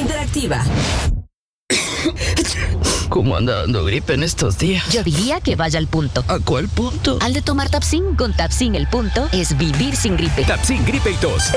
interactiva. ¿Cómo anda dando gripe en estos días? Yo diría que vaya al punto. ¿A cuál punto? Al de tomar Tapsin. Con Tapsin el punto es vivir sin gripe. Tapsin Gripe y Tos.